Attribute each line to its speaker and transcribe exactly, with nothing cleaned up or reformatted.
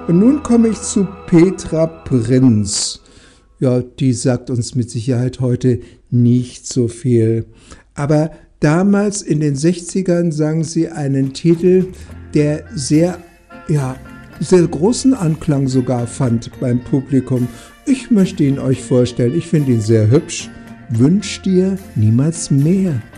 Speaker 1: Und nun komme ich zu Petra Prinz. Ja, die sagt uns mit Sicherheit heute nicht so viel. Aber damals in den sechzigern sang sie einen Titel, der sehr, ja, sehr großen Anklang sogar fand beim Publikum. Ich möchte ihn euch vorstellen. Ich finde ihn sehr hübsch. Wünsch dir niemals mehr.